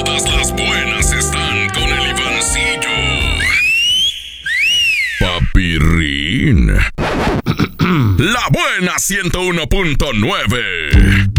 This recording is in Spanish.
Todas las buenas están con el Ivancillo. Papirrín. La buena 101.9.